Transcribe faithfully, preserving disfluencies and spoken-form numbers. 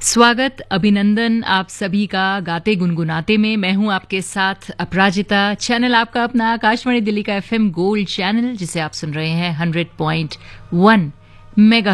स्वागत, अभिनंदन आप सभी का गाते गुनगुनाते में। मैं हूं आपके साथ अपराजिता। चैनल आपका अपना आकाशवाणी दिल्ली का एफएम गोल्ड चैनल, जिसे आप सुन रहे हैं हंड्रेड पॉइंट वन मेगा